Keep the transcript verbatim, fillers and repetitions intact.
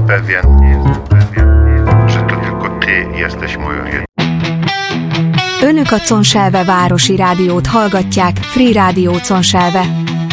pewien, że to tylko ty jesteś moją jedyną. Önök a Conselve városi rádiót hallgatják, Free Rádió Conselve.